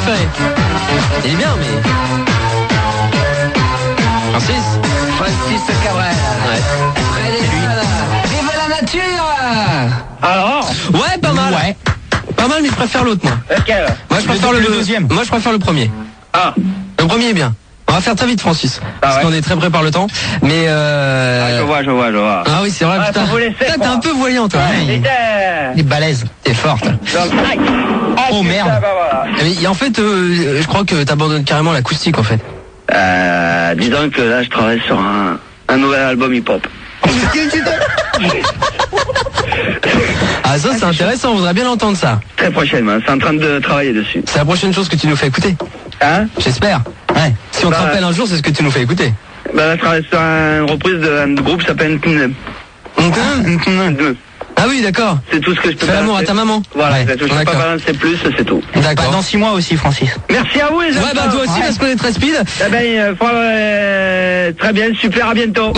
préféré. Il est bien, mais... Francis Cabrel. Ouais. Fred Espada. Vive la nature. Alors? Ouais, pas mal. Ouais. Pas mal, mais je préfère l'autre, moi. Lequel? Moi, je préfère le deuxième. Moi, je préfère le premier. Ah. Le premier est bien. On va faire très vite, Francis. Parce ouais. qu'on est très près par le temps. Mais Ah, je vois. Ah oui, c'est vrai, putain. faut vous laisser, Putain, t'es un peu voyant, toi. Putain. T'es balèze. T'es forte. Oh, merde. Bah, voilà. Mais en fait, je crois que t'abandonnes carrément l'acoustique, en fait. Disons que là, je travaille sur un nouvel album hip-hop. Ah, ça, c'est intéressant. On voudrait bien l'entendre, ça. Très prochainement. C'est en train de travailler dessus. C'est la prochaine chose que tu nous fais écouter. Hein? J'espère. Ouais. Si on te rappelle un jour, c'est ce que tu nous fais écouter. Bah, là, je travaille sur une reprise d'un groupe qui s'appelle Nkne. Ah oui, d'accord. C'est tout ce que je peux Fais l'amour à ta maman. Voilà, Ouais, c'est tout. Je peux pas balancer plus, c'est tout. D'accord. Dans 6 mois aussi, Francis. Merci à vous, les Ouais, bah toi aussi, parce qu'on est très speed. Eh ben, très bien, super, à bientôt.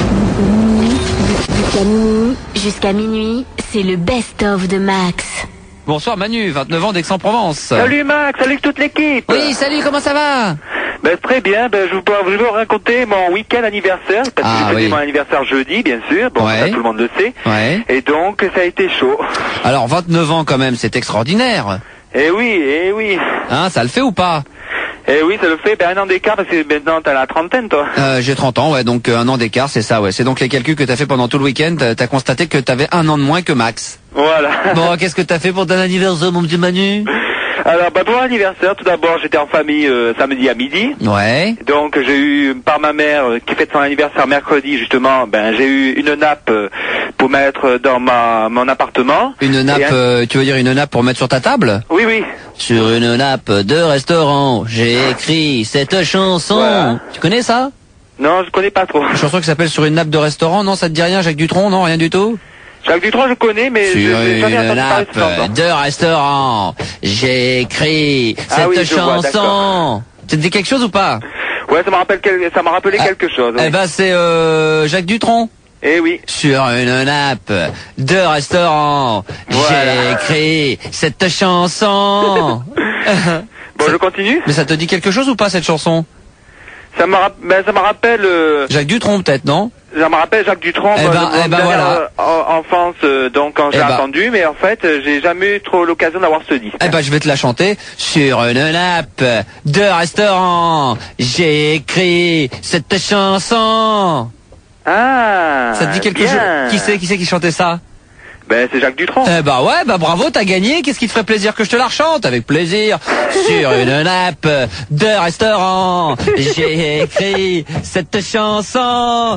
Jusqu'à minuit, c'est le best-of de Max. Bonsoir Manu, 29 ans d'Aix-en-Provence. Salut Max, salut toute l'équipe. Oui, salut, comment ça va? Ben, très bien, je vais vous raconter mon week-end anniversaire, parce que j'ai fêté mon anniversaire jeudi, bien sûr, bon, ça, tout le monde le sait, et donc ça a été chaud. Alors 29 ans quand même, c'est extraordinaire. Eh oui. Hein, ça le fait ou pas? Eh oui, ça le fait, un an d'écart, parce que maintenant t'as la trentaine, toi. J'ai 30 ans, ouais, donc un an d'écart, c'est ça, ouais. C'est donc les calculs que t'as fait pendant tout le week-end, t'as constaté que t'avais un an de moins que Max. Voilà. Bon, qu'est-ce que t'as fait pour ton anniversaire, mon petit Manu? Alors, pour l'anniversaire, tout d'abord, j'étais en famille samedi à midi. Ouais. Donc, j'ai eu, par ma mère, qui fête son anniversaire mercredi, justement, j'ai eu une nappe pour mettre dans mon appartement. Une nappe, tu veux dire une nappe pour mettre sur ta table? Oui, oui. Sur une nappe de restaurant, j'ai écrit cette chanson. Voilà. Tu connais ça? Non, je connais pas trop. Une chanson qui s'appelle Sur une nappe de restaurant, non, ça te dit rien, Jacques Dutronc? Non, rien du tout? Jacques Dutronc, je connais, mais sur une nappe de restaurant, j'ai écrit cette chanson. Tu te dis quelque chose ou pas? Ouais, ça m'a rappelé quelque chose. Eh ben, c'est Jacques Dutronc. Eh oui. Sur une nappe de restaurant, j'ai écrit cette chanson. Bon, je continue. Mais ça te dit quelque chose ou pas cette chanson? Ça me rappelle. Jacques Dutronc peut-être, non? Ça me rappelle Jacques Dutronc, voilà. enfance, donc quand j'ai attendu, mais en fait, j'ai jamais eu trop l'occasion d'avoir ce disque. Eh ben, je vais te la chanter. Sur une nappe de restaurant, j'ai écrit cette chanson. Ah. Ça te dit quelque chose? Qui c'est qui chantait ça? C'est Jacques Dutronc. Eh ben ouais, bravo, t'as gagné. Qu'est-ce qui te ferait plaisir que je te la rechante? Avec plaisir. Sur une nappe de restaurant, j'ai écrit cette chanson.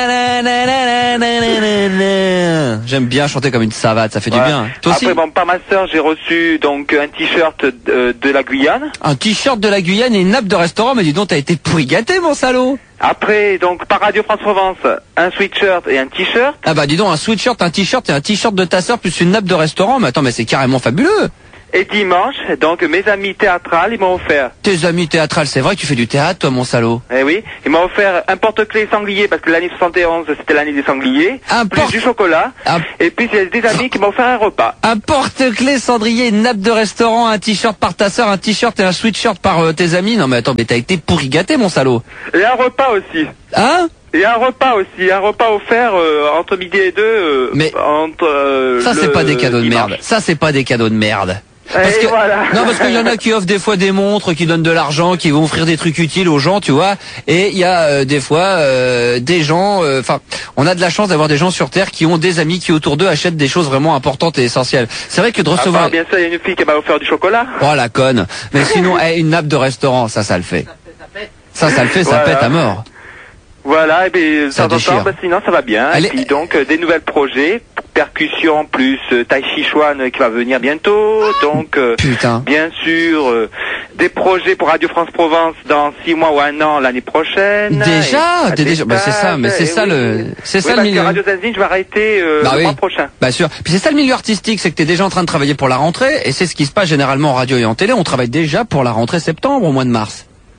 J'aime bien chanter comme une savate, ça fait du bien. Toi aussi? Après, par ma sœur, j'ai reçu donc un t-shirt de la Guyane. Un t-shirt de la Guyane et une nappe de restaurant, mais dis donc, t'as été pourri gâté, mon salaud. Après, donc, par Radio France Provence, un sweatshirt et un t-shirt. Ah bah dis donc, un sweatshirt, un t-shirt et un t-shirt de ta sœur plus une nappe de restaurant. Mais attends, mais c'est carrément fabuleux. Et dimanche, donc, mes amis théâtrales, ils m'ont offert. Tes amis théâtrales, c'est vrai que tu fais du théâtre, toi, mon salaud. Eh oui, ils m'ont offert un porte-clés sanglier, parce que l'année 71, c'était l'année des sangliers. Plus du chocolat. Et puis, il y a des amis qui m'ont offert un repas. Un porte-clés cendrier, une nappe de restaurant, un t-shirt par ta sœur, un t-shirt et un sweatshirt par tes amis. Non mais attends, mais t'as été pourri gâté, mon salaud. Et un repas aussi. Hein? Et un repas aussi, un repas offert entre midi et deux. Mais ça c'est pas des cadeaux de merde. Ça c'est pas des cadeaux de merde. Parce que, non, parce qu'il y en a qui offrent des fois des montres, qui donnent de l'argent, qui vont offrir des trucs utiles aux gens, tu vois. Et il y a des fois des gens, on a de la chance d'avoir des gens sur Terre qui ont des amis qui autour d'eux achètent des choses vraiment importantes et essentielles. C'est vrai que de recevoir... bien sûr, il y a une fille qui m'a offert du chocolat. Oh la conne. Mais sinon, une nappe de restaurant, ça le fait. Ça le fait, ça pète à mort. Voilà, et bien, de temps en temps, sinon ça va bien. Allez. Et puis donc, des nouvelles projets, percussion plus Tai Chi Chuan qui va venir bientôt. Donc, bien sûr, des projets pour Radio France Provence dans 6 mois ou 1 an l'année prochaine. Déjà, c'est ça, mais c'est ça le milieu. Radio Zazine, je vais arrêter le mois prochain. Bah sûr. Puis c'est ça le milieu artistique, c'est que t'es déjà en train de travailler pour la rentrée, et c'est ce qui se passe généralement en radio et en télé. On travaille déjà pour la rentrée septembre au mois de mars.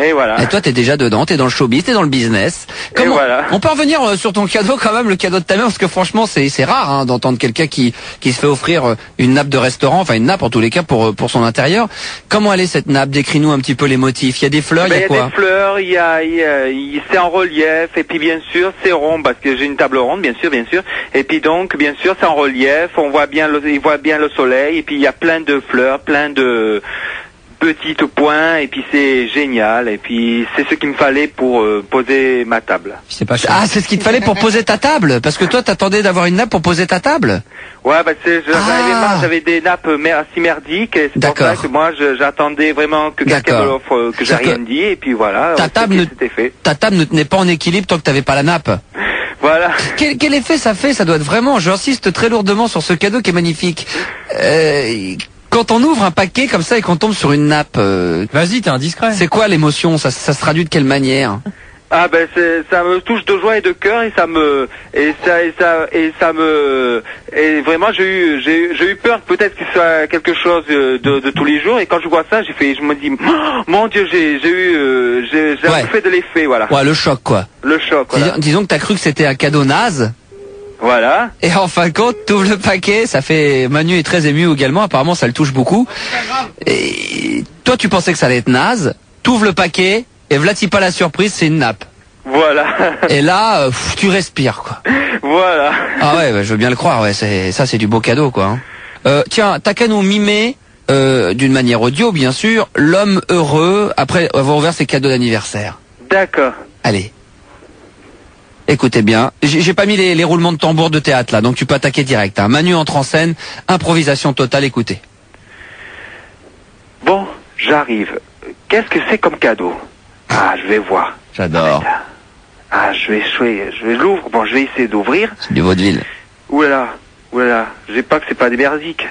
Et voilà. Et toi, t'es déjà dedans, t'es dans le showbiz, t'es dans le business. Comment, voilà. On peut revenir sur ton cadeau quand même, le cadeau de ta mère, parce que franchement, c'est rare d'entendre quelqu'un qui se fait offrir une nappe de restaurant, enfin une nappe en tous les cas pour son intérieur. Comment elle est cette nappe? Décris-nous un petit peu les motifs. Il y a des fleurs, il y a quoi? Il y a des fleurs, c'est en relief, et puis bien sûr c'est rond parce que j'ai une table ronde, bien sûr. Et puis donc bien sûr c'est en relief, on voit bien le soleil, et puis il y a plein de fleurs, plein de petites points, et puis c'est génial, et puis c'est ce qu'il me fallait pour poser ma table. C'est pas cher. Ah, c'est ce qu'il te fallait pour poser ta table, parce que toi t'attendais d'avoir une nappe pour poser ta table. Ouais, parce que j'avais des nappes assez merdiques, et c'est pour ça que moi j'attendais vraiment que quelqu'un me l'offre, que j'ai rien dit, et puis voilà. Ta table ne tenait pas en équilibre tant que t'avais pas la nappe. Voilà. Quel effet ça fait? Ça doit être vraiment, j'insiste très lourdement sur ce cadeau qui est magnifique. Quand on ouvre un paquet comme ça et qu'on tombe sur une nappe, vas-y, t'es indiscret. C'est quoi l'émotion? Ça se traduit de quelle manière? Ah ben ça me touche de joie et de cœur, et vraiment j'ai eu peur peut-être que ce soit quelque chose de tous les jours, et quand je vois ça je me dis oh, mon Dieu, j'ai fait de l'effet, voilà. Ouais, le choc quoi. Le choc. Voilà. Disons que t'as cru que c'était un cadeau naze. Voilà. Et en fin de compte, t'ouvres le paquet, ça fait... Manu est très ému également, apparemment ça le touche beaucoup. Et toi tu pensais que ça allait être naze, t'ouvres le paquet, et v'là-t-il pas la surprise, c'est une nappe. Voilà. Et là, tu respires quoi. Voilà. Ah ouais, je veux bien le croire, ouais, c'est du beau cadeau quoi. Tiens, t'as qu'à nous mimer, d'une manière audio bien sûr, l'homme heureux, après avoir ouvert ses cadeaux d'anniversaire. D'accord. Allez. Écoutez bien, j'ai pas mis les roulements de tambour de théâtre là, donc tu peux attaquer direct. Hein. Manu entre en scène, improvisation totale, écoutez. Bon, j'arrive. Qu'est-ce que c'est comme cadeau? Ah, je vais voir. J'adore. Ah, je vais l'ouvrir. Bon, je vais essayer d'ouvrir. C'est du vaudeville. Oulala, j'ai pas que c'est pas des merdiques.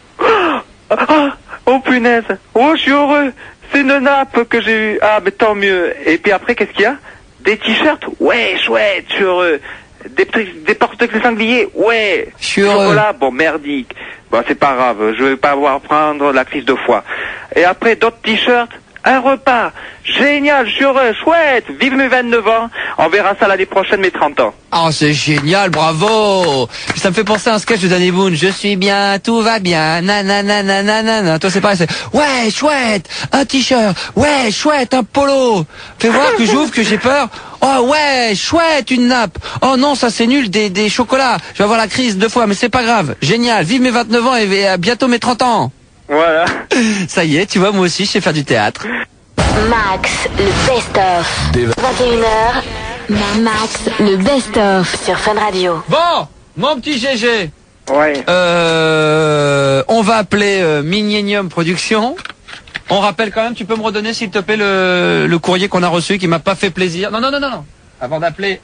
Oh punaise, oh je suis heureux. C'est une nappe que j'ai eue. Ah, mais tant mieux. Et puis après, qu'est-ce qu'il y a? Des t-shirts? Ouais, chouette, je suis heureux. Des porte-clés sangliers? Ouais. Je suis heureux. Chocolat? Bon, merdique. Bon, c'est pas grave, je vais pas avoir à prendre la crise de foie. Et après, d'autres t-shirts? Un repas? Génial, je suis heureux, chouette. Vive mes 29 ans. On verra ça l'année prochaine, mes 30 ans. Oh, c'est génial, bravo. Ça me fait penser à un sketch de Danny Boone. Je suis bien, tout va bien, nanana. Toi, c'est pareil, c'est ouais, chouette, un t-shirt, ouais, chouette, un polo. Fais voir que j'ouvre, que j'ai peur. Oh ouais, chouette, une nappe. Oh non, ça c'est nul, des chocolats. Je vais avoir la crise 2 fois, mais c'est pas grave. Génial, vive mes 29 ans et à bientôt mes 30 ans. Voilà. Ça y est, tu vois, moi aussi, je sais faire du théâtre. Max, le best-of. 21h, Max, le best-of sur Fun Radio. Bon, mon petit GG. Ouais. On va appeler Millennium Productions. On rappelle quand même, tu peux me redonner s'il te plaît le courrier qu'on a reçu qui m'a pas fait plaisir. Non. Avant d'appeler,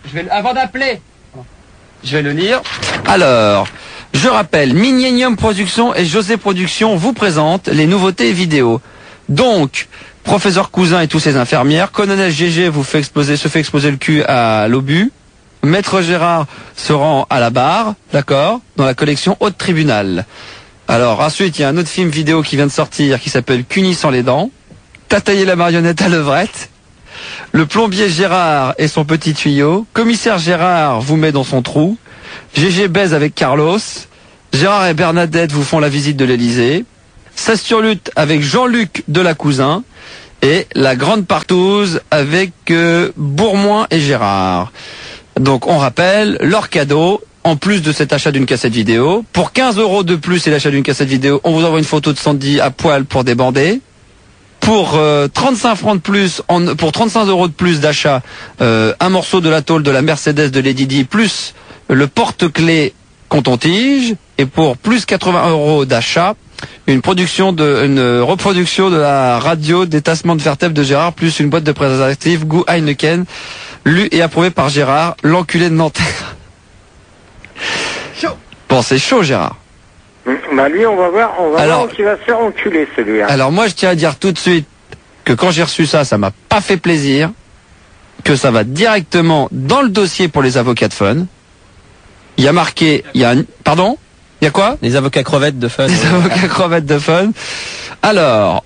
je vais le lire. Alors, je rappelle, Millennium Productions et José Productions vous présentent les nouveautés vidéo. Donc, Professeur Cousin et tous ses infirmières, Colonel GG se fait exploser le cul à l'obus, Maître Gérard se rend à la barre, d'accord, dans la collection Haute Tribunal. Alors, ensuite, il y a un autre film vidéo qui vient de sortir qui s'appelle Cuny sans les dents, T'as taillé la marionnette à levrette, Le plombier Gérard et son petit tuyau, Commissaire Gérard vous met dans son trou, GG baise avec Carlos, Gérard et Bernadette vous font la visite de l'Elysée, Sasturlutte avec Jean-Luc Delacousin, et La Grande Partouze avec Bourmoin et Gérard. Donc on rappelle, leur cadeau, en plus de cet achat d'une cassette vidéo, pour 15 € de plus et l'achat d'une cassette vidéo, on vous envoie une photo de Sandy à poil pour débander. Pour 35 francs de plus, pour 35 € de plus d'achat, un morceau de la tôle de la Mercedes de Lady Di, plus le porte-clés Conton-Tige, et pour plus 80 € d'achat, une reproduction de la radio des tassements de vertèbres de Gérard, plus une boîte de préservatifs goût Heineken, lu et approuvé par Gérard, l'enculé de Nanterre. Chaud. Bon, c'est chaud, Gérard. Bah lui, on va voir qui va se faire enculer, celui-là. Alors moi, je tiens à dire tout de suite que quand j'ai reçu ça m'a pas fait plaisir, que ça va directement dans le dossier pour les avocats de Fun. Il y a marqué, pardon? Il y a quoi? Les avocats crevettes de Fun. Les avocats crevettes de Fun. Alors,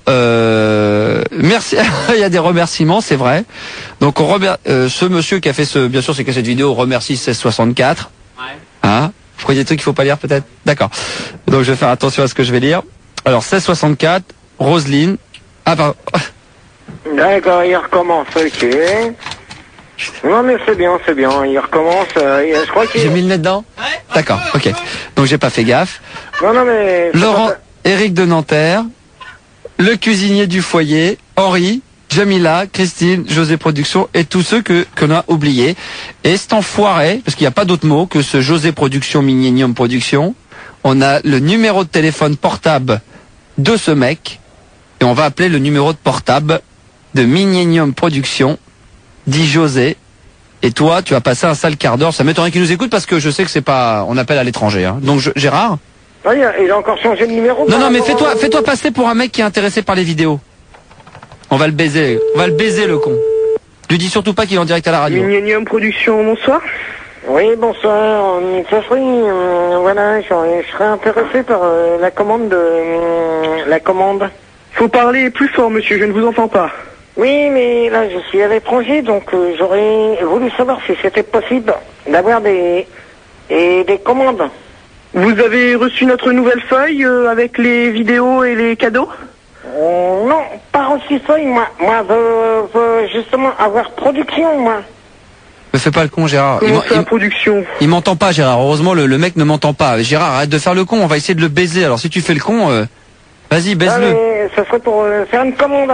merci. Il y a des remerciements, c'est vrai. Donc on ce monsieur qui a fait bien sûr c'est que cette vidéo remercie 1664. Ouais. Hein? Vous croyez des trucs qu'il faut pas lire peut-être? D'accord. Donc je vais faire attention à ce que je vais lire. Alors 1664, Roselyne. Ah pardon. D'accord, il recommence, ok. Non mais c'est bien, il recommence, je crois qu'il... J'ai mis le nez dedans? Ouais. D'accord, ok. Donc j'ai pas fait gaffe. Non mais... Laurent, Éric de Nanterre, le cuisinier du foyer, Henri, Jamila, Christine, José Production et tous ceux qu'on a oubliés. Et cet enfoiré, parce qu'il n'y a pas d'autre mot que ce José Production, Millennium Production, on a le numéro de téléphone portable de ce mec et on va appeler le numéro de portable de Millennium Production, dit José. Et toi, tu as passé un sale quart d'heure. Ça m'étonnerait qu'il nous écoute parce que je sais que c'est pas, on appelle à l'étranger. Hein. Donc Gérard. Ah, il a encore changé de numéro. Non, mais fais-toi passer pour un mec qui est intéressé par les vidéos. On va le baiser le con. Lui dis surtout pas qu'il est en direct à la radio. Millennium Production, bonsoir. Oui, bonsoir. Ça serait, voilà, je serais intéressé par la commande la commande. Faut parler plus fort, monsieur, je ne vous entends pas. Oui, mais là, je suis à l'étranger, donc j'aurais voulu savoir si c'était possible d'avoir des commandes. Vous avez reçu notre nouvelle feuille avec les vidéos et les cadeaux? Non, pas reçu feuille, moi. Moi, je veux justement avoir production, moi. Me fais pas le con, Gérard. Comment ça, production? Il m'entend pas, Gérard. Heureusement, le mec ne m'entend pas. Gérard, arrête de faire le con, on va essayer de le baiser. Alors si tu fais le con, vas-y, baise-le. Ça serait pour faire une commande.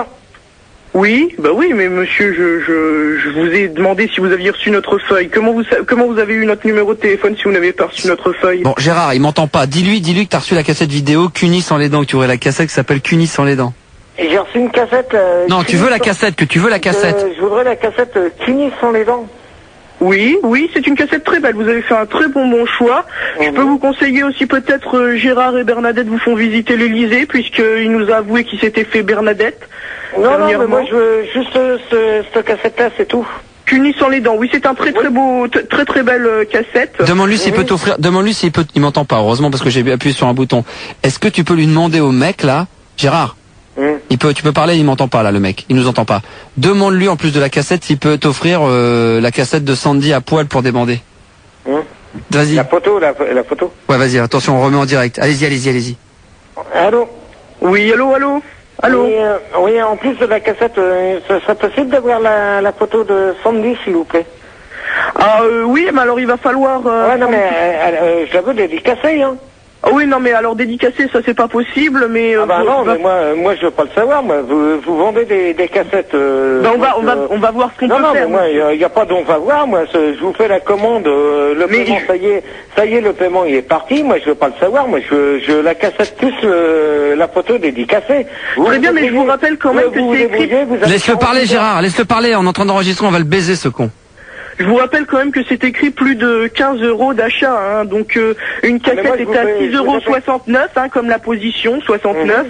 Oui, bah oui, mais monsieur, je vous ai demandé si vous aviez reçu notre feuille. Comment vous avez eu notre numéro de téléphone si vous n'avez pas reçu notre feuille? Bon, Gérard, il m'entend pas. Dis-lui que t'as reçu la cassette vidéo Cuny sans les dents, que tu aurais la cassette qui s'appelle Cuny sans les dents. J'ai reçu une cassette... non, tu veux la cassette, que tu veux la cassette. Je voudrais la cassette Cuny sans les dents. Oui, c'est une cassette très belle. Vous avez fait un très bon choix. Je peux vous conseiller aussi peut-être Gérard et Bernadette vous font visiter l'Elysée puisqu'il nous a avoué qu'il s'était fait Bernadette. Non, mais moi je veux juste cette cassette-là, c'est tout. Cuny sans les dents. Oui, c'est un très beau, très belle cassette. Demande-lui s'il peut t'offrir. Demande-lui s'il peut. Il m'entend pas. Heureusement parce que j'ai appuyé sur un bouton. Est-ce que tu peux lui demander au mec là, Gérard? Tu peux parler, il m'entend pas là, le mec. Il nous entend pas. Demande-lui en plus de la cassette s'il peut t'offrir la cassette de Sandy à poil pour débander. Vas-y. La photo. Ouais, vas-y. Attention, on remet en direct. Allez-y. Allô. Oui, allô. Oui, en plus de la cassette, ce serait possible d'avoir la photo de Sandy, s'il vous plaît. Ah oui, mais alors il va falloir... Ouais, non, mais je la veux dédicacée, hein. Ah oui, non, mais alors dédicacer, ça c'est pas possible, mais... Ah bah non, mais moi je veux pas le savoir, moi. Vous vendez des cassettes... on va voir ce qu'on peut faire. Non, mais moi, il n'y a pas d'on va voir, moi. Je vous fais la commande, le paiement, ça y est, le paiement il est parti. Moi, je veux pas le savoir, moi. Je la cassette plus la photo dédicacée. Très bien, mais je vous rappelle quand même que c'est écrit... Laisse-le parler, Gérard, laisse-le parler. On est en train d'enregistrer, on va le baiser, ce con. Je vous rappelle quand même que c'est écrit plus de 15 € d'achat, hein, donc une cassette est à 6,69 €, hein, comme la position, 69,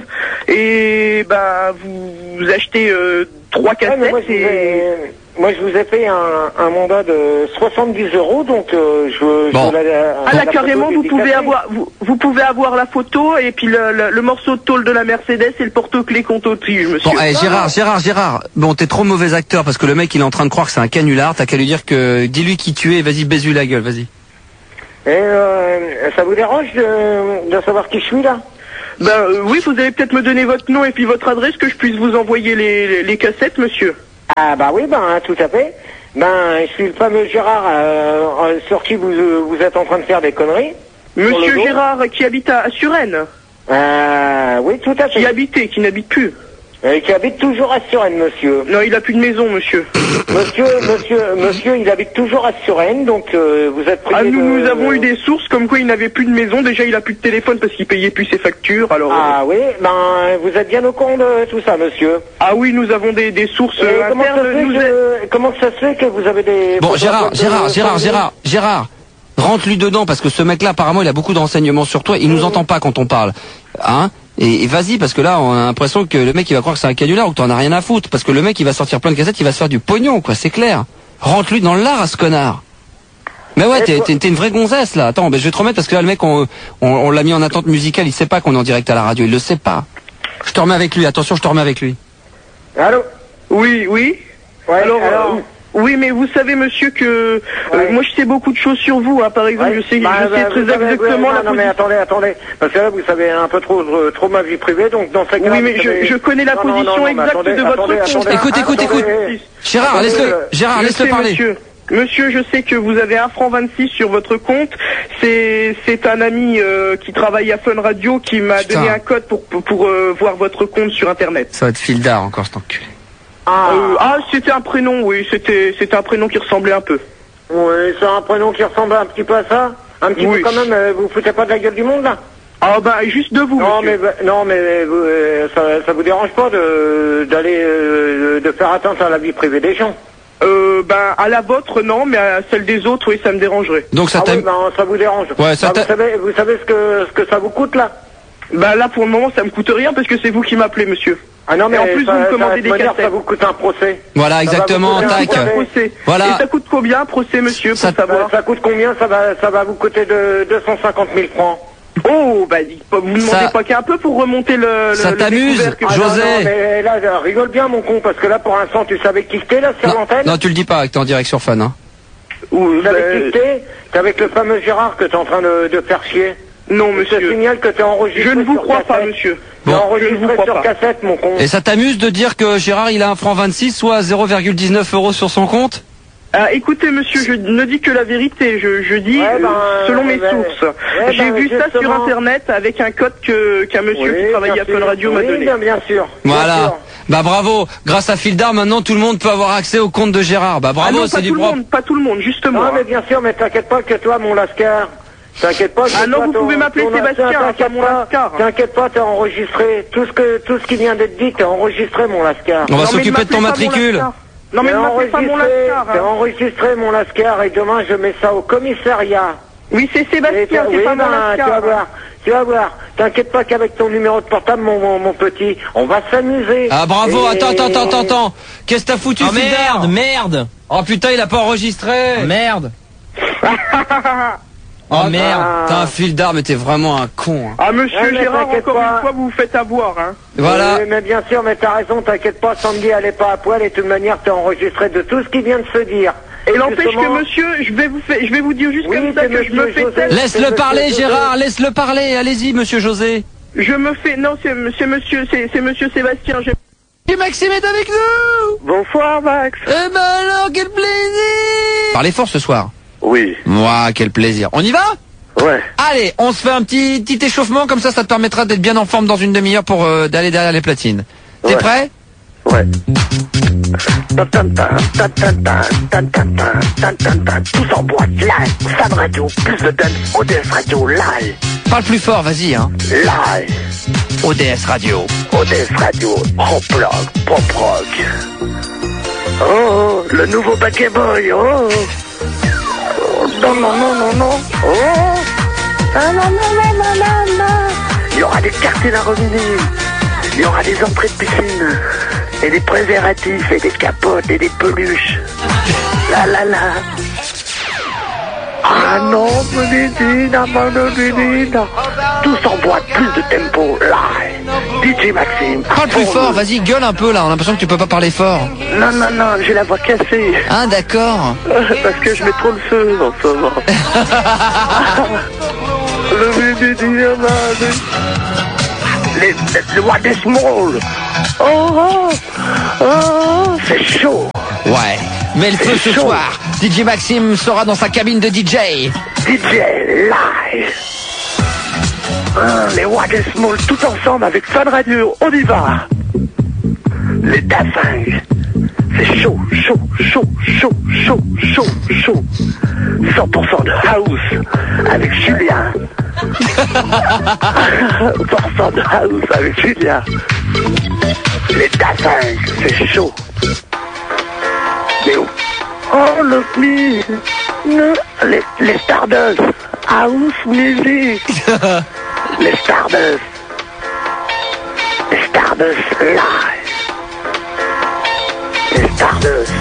et bah vous achetez 3 cassettes Moi je vous ai fait un mandat de 70 €, donc là carrément vous pouvez avoir la photo et puis le morceau de tôle de la Mercedes et le porte-clés compte-tige, monsieur. Bon, Gérard, bon t'es trop mauvais acteur parce que le mec il est en train de croire que c'est un canular, t'as qu'à lui dire que dis-lui qui tu es, vas-y baise-lui la gueule, vas-y. Et ça vous dérange de savoir qui je suis là? Oui, vous allez peut-être me donner votre nom et puis votre adresse que je puisse vous envoyer les cassettes, monsieur. Ah bah oui, tout à fait. Je suis le fameux Gérard sur qui vous êtes en train de faire des conneries. Monsieur Gérard qui habite à Suresnes. Oui, tout à fait. Qui n'habite plus. Qui habite toujours à Suresnes, monsieur. Non, il a plus de maison, monsieur. Monsieur, il habite toujours à Suresnes, donc vous êtes prié nous avons eu des sources comme quoi il n'avait plus de maison. Déjà, il a plus de téléphone parce qu'il payait plus ses factures. Alors. Ah oui, vous êtes bien au courant de tout ça, monsieur. Ah oui, nous avons des sources internes. Comment ça se fait que vous avez des... Bon, Gérard, rentre-lui dedans parce que ce mec-là, apparemment, il a beaucoup de renseignements sur toi. Il nous entend pas quand on parle, hein. Et vas-y, parce que là, on a l'impression que le mec, il va croire que c'est un canular ou que t'en as rien à foutre. Parce que le mec, il va sortir plein de cassettes, il va se faire du pognon, quoi, c'est clair. Rentre-lui dans l'art à ce connard. Mais ouais, t'es une vraie gonzesse, là. Attends, je vais te remettre parce que là, le mec, on l'a mis en attente musicale, il sait pas qu'on est en direct à la radio, il le sait pas. Je te remets avec lui, attention, je te remets avec lui. Allô? Oui. Ouais, alors oui, mais vous savez, monsieur, que moi je sais beaucoup de choses sur vous. Hein. Par exemple, je sais très exactement la position. Non, mais attendez. Parce que là, vous savez un peu trop ma vie privée, donc dans ce cas. Oui, mais je connais la position exacte de votre compte. Écoute. Gérard, laisse-le parler. Monsieur, je sais que vous avez 1,26 franc sur votre compte. C'est un ami qui travaille à Fun Radio qui m'a donné un code pour voir votre compte sur Internet. Ça va être Fildar encore, cet enculé. C'était un prénom, oui. C'était un prénom qui ressemblait un peu. Oui, c'est un prénom qui ressemble un petit peu à ça. Un petit peu quand même. Vous foutez pas de la gueule du monde là? Ah bah juste de vous. Non mais ça vous dérange pas d'aller de faire attention à la vie privée des gens? À la vôtre non, mais à celle des autres oui, ça me dérangerait. Donc ça ça vous dérange. Ouais, vous savez ce que ça vous coûte là? Bah là pour le moment ça me coûte rien parce que c'est vous qui m'appelez, monsieur. Ah non, mais en plus vous me commandez des cassettes. Ça vous coûte un procès. Voilà, exactement, tac. Voilà. Et ça coûte combien un procès, monsieur, pour savoir? Ça coûte combien? Ça va vous coûter de 250 000 francs. Oh, vous ne demandez pas qu'un peu pour remonter ça t'amuse, José? Non, mais là, rigole bien, mon con, parce que là, pour l'instant, tu savais qui t'es, là, sur l'antenne? Non, tu le dis pas, que t'es en direct sur Fun, hein. Tu savais qui t'es? T'es avec le fameux Gérard que t'es en train de faire chier. Non, monsieur. Je te signale que t'es enregistré. Je ne vous crois pas, monsieur. T'es enregistré sur cassette, mon con. Et ça t'amuse de dire que Gérard, il a 1,26 franc, soit 0,19 € sur son compte? Écoutez, monsieur, je ne dis que la vérité. Je dis selon mes sources. J'ai vu ça sur Internet avec un code qu'un monsieur qui travaillait à Fun Radio m'a donné. Bien sûr. Voilà. Bah bravo. Grâce à Fildar, maintenant tout le monde peut avoir accès au compte de Gérard. Bah bravo, c'est du propre. Pas tout le monde, justement. Non, mais bien sûr, mais t'inquiète pas que toi, mon Lascar. T'inquiète pas. Vous pouvez m'appeler Sébastien, pas mon Lascar. T'inquiète pas, t'es enregistré. Tout ce qui vient d'être dit, t'es enregistré, mon Lascar. On va s'occuper de ton matricule. Non mais ne m'appelez pas mon Lascar. T'es enregistré, mon Lascar, et demain je mets ça au commissariat. Oui, c'est Sébastien, c'est pas mon Lascar. Tu vas voir. T'inquiète pas qu'avec ton numéro de portable, mon petit, on va s'amuser. Ah bravo, attends. Qu'est-ce que t'as foutu, Fildar? Merde. Oh putain, il a pas enregistré. Merde. Oh merde, t'as un Fildar, mais t'es vraiment un con. Hein. Monsieur Gérard, encore une fois, vous vous faites avoir. Hein. Voilà. Oui, mais bien sûr, mais t'as raison, t'inquiète pas, Sandy, elle est pas à poil, et de toute manière, t'es enregistré de tout ce qui vient de se dire. Et l'empêche que monsieur, je vais vous dire juste comme ça que je me fais tel... Laisse-le parler, Gérard, laisse-le parler, allez-y, monsieur José. Je me fais... Non, c'est monsieur Sébastien, Et Maxime est avec nous. Bonsoir, Max. Eh ben alors, quel plaisir. Parlez fort ce soir. Oui. Moi, quel plaisir. On y va? Ouais. Allez, on se fait un petit échauffement, comme ça te permettra d'être bien en forme dans une demi-heure pour d'aller derrière les platines. T'es prêt? Ouais. Tous en boîte live, Fun Radio, plus de dance, ODS Radio live. Parle plus fort, vas-y, hein. Live. ODS Radio. ODS Radio, rock blog, pop rock. Oh, le nouveau Paquet Boy, oh. Non. Oh. Ah, non. Il y aura des cartes à reminer. Il y aura des entrées de piscine. Et des préservatifs, et des capotes, et des peluches. La. Ah non, menina. Tous en boîte, plus de tempo, live. DJ Maxime. Parle plus fort, vas-y, gueule un peu là, on a l'impression que tu peux pas parler fort. Non, j'ai la voix cassée. Ah d'accord. Parce que je mets trop le feu en ce moment. Le What is Small. Oh, c'est chaud. Ouais, mais le feu ce soir. DJ Maxime sera dans sa cabine de DJ. DJ live. Les What is Small tout ensemble avec Fun Radio. On y va. Les Dafingues. C'est chaud. 100% de house avec Julien. 100% de house avec Julien. Les Dafingues, c'est chaud. Mais où? Oh, les Stardust. House music. Les Stardust. Live. Les Stardust.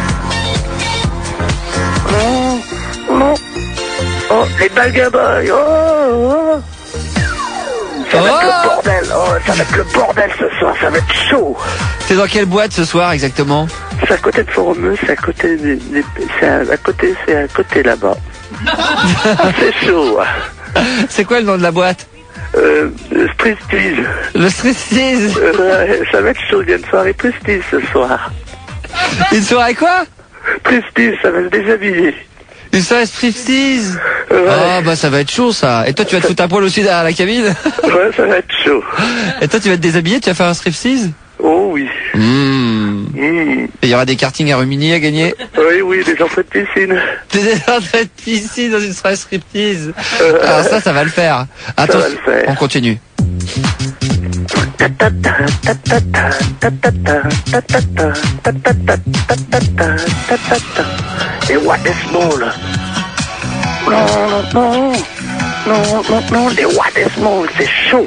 Oh, les Bugger Boys. Ça va être le bordel. Oh, ça va être le bordel ce soir, ça va être chaud. T'es dans quelle boîte ce soir exactement? C'est à côté de Foromeux, c'est à côté c'est à côté là-bas. C'est chaud. C'est quoi le nom de la boîte? Le Striptease. Le Striptease. Ça va être chaud, il y a une soirée Striptease ce soir. Une soirée quoi? Striptease, ça va se déshabiller. Une soirée Striptease. Ah bah ça va être chaud ça. Et toi tu vas te foutre à poil aussi derrière la cabine? Ouais, ça va être chaud. Et toi tu vas te déshabiller, tu vas faire un Striptease? Oh oui. Et il y aura des kartings à Rumini à gagner? Oui, des entrées de piscine. Des entrées de piscine dans une soirée Striptease. Alors ça va le faire. Attends, on continue. Et what is small? Non, les what is small, c'est chaud.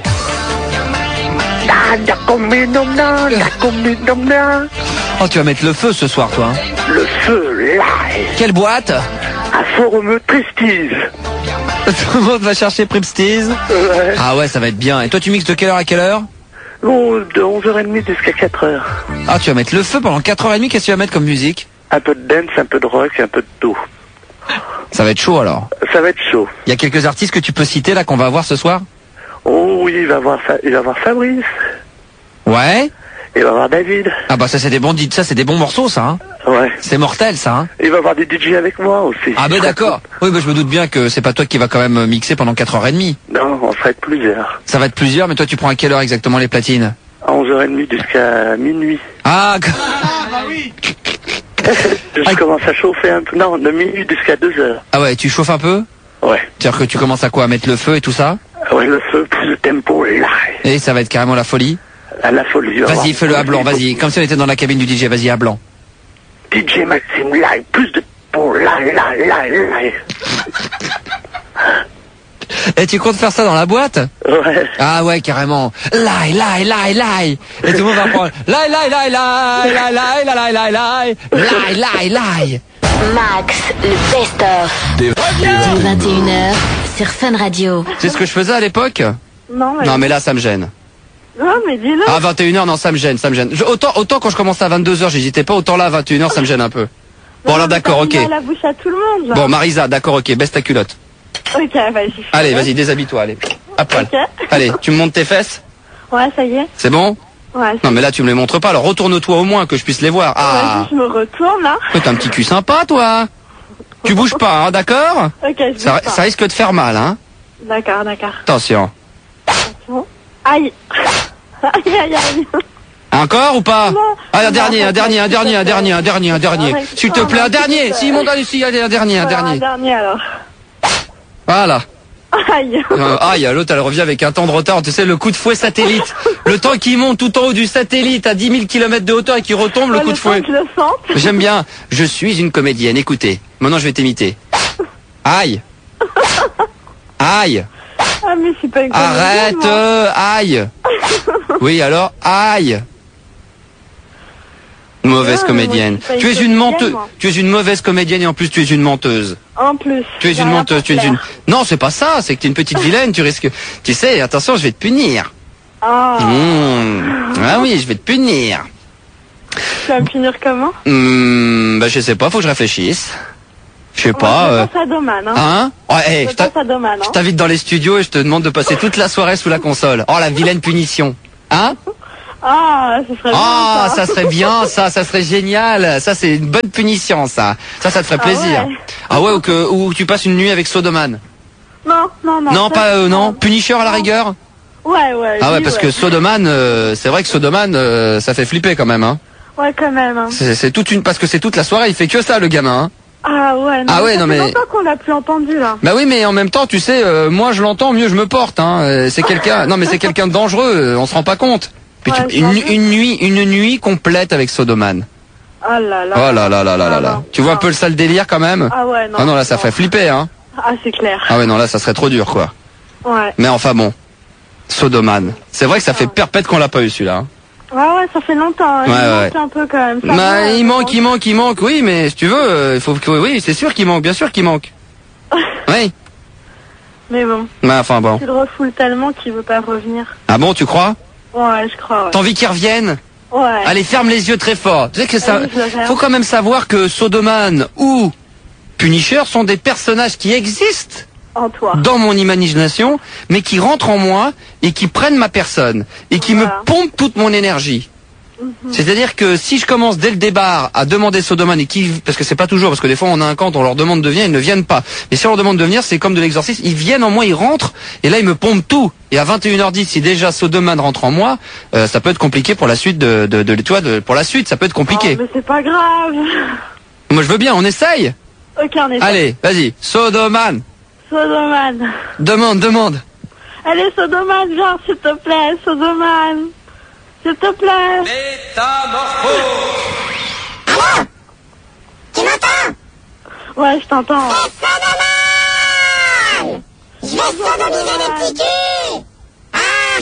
Oh, tu vas mettre le feu ce soir, toi. Hein. Le feu, live. Quelle boîte? À Foromeux Prestige. Tout le monde va chercher Prestige. Ouais. Ah ouais, ça va être bien. Et toi, tu mixes de quelle heure à quelle heure? Bon, de 11h30 jusqu'à 4h. Ah, tu vas mettre le feu pendant 4h30. Qu'est-ce que tu vas mettre comme musique? Un peu de dance, un peu de rock, un peu de tout. Ça va être chaud alors. Ça va être chaud. Il y a quelques artistes que tu peux citer là qu'on va avoir ce soir? Oh oui, il va voir Fabrice. Ouais. Il va voir David. Ah bah ça c'est des bons morceaux ça. Hein. Ouais. C'est mortel ça. Hein. Il va voir des DJ avec moi aussi. Ah bah d'accord. Oui bah je me doute bien que c'est pas toi qui va quand même mixer pendant 4h30. Non, on sera être plusieurs. Ça va être plusieurs, mais toi tu prends à quelle heure exactement les platines? À 11h30 jusqu'à minuit. Ah bah oui. Je commence à chauffer un peu. Non, de minuit jusqu'à 2h. Ah ouais, tu chauffes un peu? Ouais. C'est-à-dire que tu commences à quoi? À mettre le feu et tout ça? Ouais, le feu, plus le tempo, là. Et ça va être carrément la folie? La folie. Vas-y, fais-le à blanc, vas-y. Comme si on était dans la cabine du DJ, vas-y, à blanc. DJ Maxime, live, plus de tempo, là. Et tu comptes faire ça dans la boîte? Ouais. Ah ouais, carrément. Lie. Et tout le monde va prendre lie. Max, le best-of. De 21h sur Fun Radio. C'est ce que je faisais à l'époque? Non, mais là, ça me gêne. Non, mais dis-le. À 21h, non, ça me gêne. Autant quand je commençais à 22h, j'hésitais pas, autant là, à 21h, ça me gêne un peu. Bon, alors d'accord, ok. La bouche à tout le monde, genre. Bon, Marisa, d'accord, ok, baisse ta culotte. Ok, vas-y. Allez, vas-y, déshabille-toi, allez. À poil. Ok. Allez, tu me montes tes fesses? Ouais, ça y est. C'est bon? Ouais. Non, mais là, tu me les montres pas, alors retourne-toi au moins, que je puisse les voir. Ah. Vas-y, je me retourne, là. T'as un petit cul sympa, toi. Tu bouges pas, hein, d'accord? Ok, je bouge pas. Ça risque de faire mal, hein. D'accord. Attention. Aïe. Aïe. Encore ou pas? Non. Ah, un dernier. S'il te plaît, un dernier. Si, mon dernier, si, allez, un dernier. Un dernier, alors. Voilà. Aïe. Aïe, l'autre, elle revient avec un temps de retard. Tu sais, le coup de fouet satellite. Le temps qui monte tout en haut du satellite à 10 000 km de hauteur et qui retombe, le coup de fouet. Je le sens. J'aime bien. Je suis une comédienne. Écoutez. Maintenant, je vais t'imiter. Aïe. Aïe. Ah, mais c'est pas une comédienne. Arrête. Aïe. Oui, alors, aïe. Mauvaise comédienne. Tu es une menteuse. Tu es une mauvaise comédienne et en plus tu es une menteuse. En plus. Tu es une menteuse. Tu es une. Non, c'est pas ça. C'est que tu es une petite vilaine. Tu risques. Tu sais, attention, je vais te punir. Ah. Ah oui, je vais te punir. Tu vas me punir comment? Bah je sais pas. Faut que je réfléchisse. Je sais pas. Je pense à Doman, hein. Hein? Ouais, hey, je pense à Doman, hein. Je t'invite dans les studios et je te demande de passer toute la soirée sous la console. Oh la vilaine punition. Hein? Ah, ça serait bien. Ah, ça serait bien, ça serait génial. Ça, c'est une bonne punition, ça. Ça te ferait plaisir. Ouais. Ah ouais, ou tu passes une nuit avec Sodoman. Non. Non, pas, non. Punisher à la rigueur? Ouais. Ah ouais, parce que Sodoman, c'est vrai que Sodoman, ça fait flipper quand même, hein. Ouais, quand même, hein. Parce que c'est toute la soirée, il fait que ça, le gamin, hein. Ah ouais, ça fait longtemps qu'on l'a plus entendu, là. Bah oui, mais en même temps, tu sais, moi je l'entends, mieux je me porte, hein. C'est quelqu'un, non mais c'est quelqu'un de dangereux, on se rend pas compte. Puis une nuit complète avec Sodoman. Oh là là. Oh là là là là là là. Tu vois un peu le sale délire quand même? Ah ouais, non. Ah non, là ça ferait flipper, hein. Ah, c'est clair. Ah ouais, non, là ça serait trop dur, quoi. Ouais. Mais enfin bon. Sodoman. C'est vrai que ça fait perpète qu'on l'a pas eu celui-là. Hein. Ouais, ça fait longtemps. Il manque un peu quand même. Bah, il manque, oui, mais si tu veux, il faut que, oui, c'est sûr qu'il manque, bien sûr qu'il manque. Oui. Mais bon. Bah, enfin bon. Tu le refoules tellement qu'il veut pas revenir. Ah bon, tu crois? Ouais, je crois. Ouais. T'as envie qu'ils reviennent? Ouais. Allez, ferme les yeux très fort. Tu sais que ça, faut quand même savoir que Sodoman ou Punisher sont des personnages qui existent en toi, dans mon imagination, mais qui rentrent en moi et qui prennent ma personne et qui me pompent toute mon énergie. C'est-à-dire que si je commence dès le départ à demander Sodoman et parce que c'est pas toujours, parce que des fois on a un camp, on leur demande de venir, ils ne viennent pas. Mais si on leur demande de venir, c'est comme de l'exorcisme, ils viennent en moi, ils rentrent, et là ils me pompent tout. Et à 21h10, si déjà Sodoman rentre en moi, ça peut être compliqué pour la suite pour la suite, ça peut être compliqué. Oh, mais c'est pas grave. Moi je veux bien, on essaye. Ok, on essaye. Allez, vas-y, Sodoman. Sodoman. Demande. Allez, Sodoman, viens, s'il te plaît, Sodoman. S'il te plaît. Métamorphose. Allô? Tu m'entends? Ouais, je t'entends. C'est Sodoman! Je vais sodomiser les petits culs! Ah!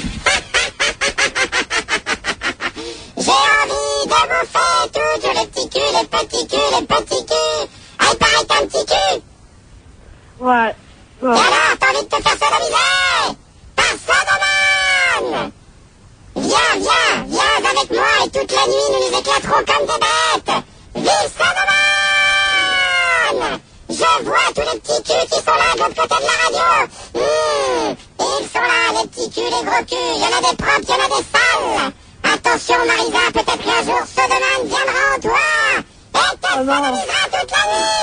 J'ai envie de bouffer tous les petits culs, les petits culs, les petits culs! Ah, il paraît qu'un petit cul! Ouais. Et alors, t'as envie de te faire sodomiser? Par Sodoman! Viens avec moi et toute la nuit nous éclaterons comme des bêtes. Vive Sodoman! Je vois tous les petits culs qui sont là de l'autre côté de la radio. Ils sont là, les petits culs, les gros culs. Il y en a des propres, il y en a des sales. Attention Marisa, peut-être qu'un jour Sodoman viendra en toi et te sodomisera toute la nuit.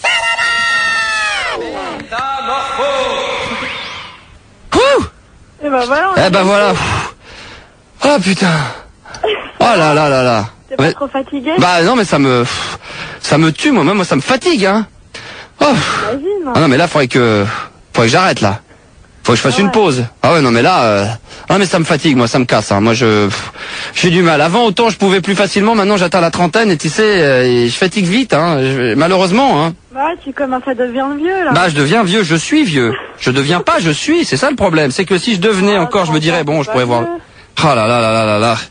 Sodoman! Et bah voilà. Voilà. Oh putain. Oh là là là là. T'es pas trop fatigué? Bah non mais ça me tue moi ça me fatigue hein. Oh. Ah non mais là faudrait que j'arrête là. Faut que je fasse une pause. Ah ouais non mais là ah mais ça me fatigue moi, ça me casse hein. Moi j'ai du mal. Avant autant je pouvais plus facilement, maintenant j'atteins la trentaine et tu sais je fatigue vite hein, malheureusement hein. Bah tu commences à devenir vieux là. Bah je deviens vieux, je suis vieux. Je deviens pas, je suis, c'est ça le problème. C'est que si je devenais encore, je me dirais bon, je pourrais voir. Oh là là là là là là.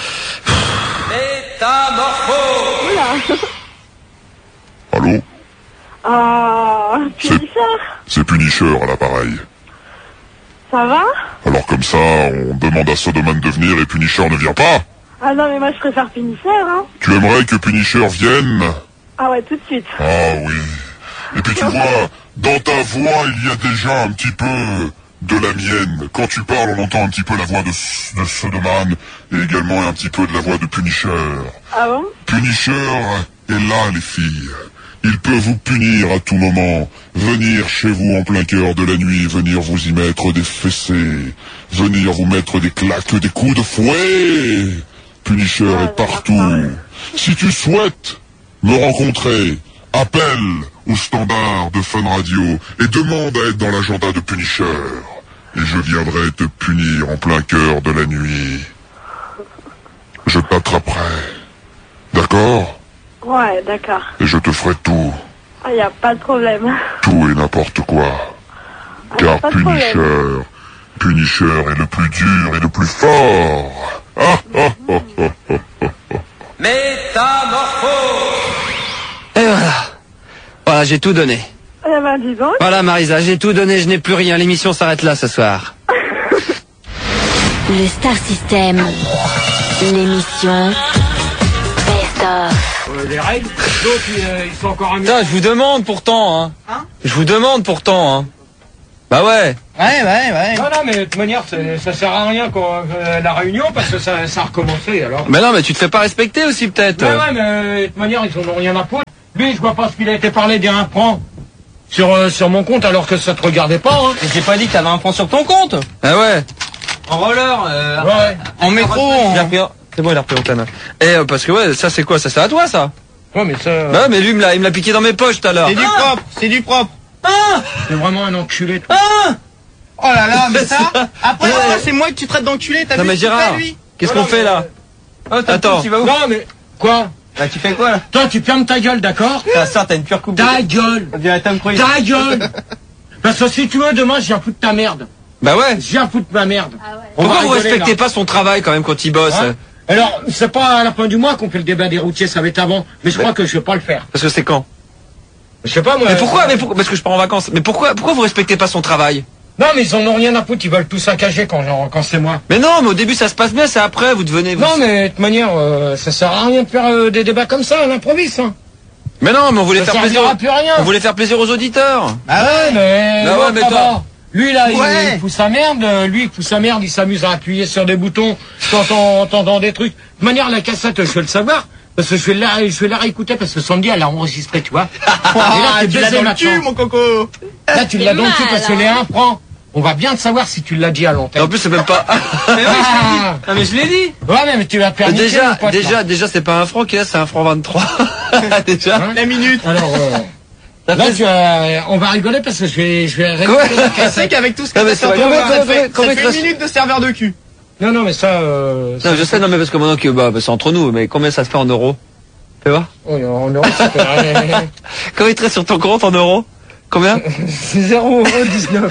Métamorphose. Allô? Ah, Punisher. C'est Punisher à l'appareil. Ça va? Alors comme ça, on demande à Sodoman de venir et Punisher ne vient pas? Ah non mais moi je préfère Punisher hein. Tu aimerais que Punisher vienne? Ah ouais, tout de suite. Ah oui. Et puis tu vois, dans ta voix, il y a déjà un petit peu de la mienne. Quand tu parles, on entend un petit peu la voix de Sodoman et également un petit peu de la voix de Punisher. Ah bon? Punisher est là, les filles. Il peut vous punir à tout moment, venir chez vous en plein cœur de la nuit, venir vous y mettre des fessées, venir vous mettre des claques, des coups de fouet. Punisher est partout. Si tu souhaites me rencontrer, appelle au standard de Fun Radio et demande à être dans l'agenda de Punisher. Et je viendrai te punir en plein cœur de la nuit. Je t'attraperai. D'accord? Ouais, d'accord. Et je te ferai tout. Ah, y a pas de problème. Tout et n'importe quoi. Car Punisher est le plus dur et le plus fort. Métamorphose. Et voilà, j'ai tout donné. Eh ben, dis donc. Voilà Marisa, j'ai tout donné, je n'ai plus rien. L'émission s'arrête là ce soir. Le Star System. L'émission Best of. Les règles, ils sont encore amusés. Je vous demande pourtant, hein. Je vous demande pourtant, hein. Bah ouais. Ouais. Non, mais de toute manière, ça sert à rien la réunion parce que ça a recommencé alors. Mais non, mais tu te fais pas respecter aussi peut-être. Ouais, mais de toute manière, ils en ont rien à foutre. Lui, je vois pas ce qu'il a été parlé d'un franc sur mon compte alors que ça te regardait pas, hein. Et j'ai pas dit que t'avais un franc sur ton compte. Ah ouais. En roller, ouais. En métro, c'est bon, il a repris l'antenne. Et parce que ouais, ça c'est quoi? Ça c'est à toi ça? Ouais, mais ça... Bah mais lui il me l'a piqué dans mes poches tout à l'heure. C'est du propre. C'est vraiment un enculé. Oh là là, mais ça... Après, c'est moi que tu traites d'enculé, t'as vu? Non mais Gérard, qu'est-ce qu'on fait là? Attends. Tu vas où? Non mais... Quoi? Bah tu fais quoi là? Toi tu fermes ta gueule, d'accord? T'as une pure coupe. Ta gueule! Ta gueule! Parce que si tu veux, demain je viens foutre ta merde. Bah ouais. Je viens foutre ma merde. Ah ouais. Pourquoi vous respectez pas son travail quand même quand il bosse? Hein? Alors, c'est pas à la fin du mois qu'on fait le débat des routiers, ça va être avant. Mais je crois que je vais pas le faire. Parce que c'est quand? Je sais pas moi. Mais pourquoi? Parce que je pars en vacances. Mais pourquoi vous respectez pas son travail? Non, mais ils en ont rien à foutre, ils veulent tout saccager quand c'est moi. Mais non, mais au début ça se passe bien, c'est après, vous devenez... Non, mais de toute manière, ça sert à rien de faire des débats comme ça, à l'improviste. Hein. Mais non, mais on voulait faire plaisir. On voulait faire plaisir aux auditeurs. Ah ouais, mais... Bah ouais, mais toi... Lui là, il fout sa merde, il s'amuse à appuyer sur des boutons, t'entends des trucs. De toute manière, la cassette, je vais le savoir. Parce que je vais la réécouter parce que samedi elle a enregistré, tu vois. Et là, tu l'as dans le cul, mon coco. Là, tu l'as dans le cul parce que les 1 franc. On va bien te savoir si tu l'as dit à l'antenne. En plus, c'est même pas... Non, mais je l'ai dit. Ouais, mais tu l'as perdu. Déjà, c'est pas 1 franc qui est là, c'est 1 franc 23. Déjà. Hein, la minute. Alors, là, on va rigoler parce que je vais réécouter la cassette avec tout ce que t'as sorti. Ça fait 1 minute de serveur de cul. Non, mais ça... non, je sais, non, mais parce que maintenant que c'est entre nous, mais combien ça se fait en euros? Tu vois? Oui, en euros, ça fait... Combien il te reste sur ton compte en euros? Combien? 0,19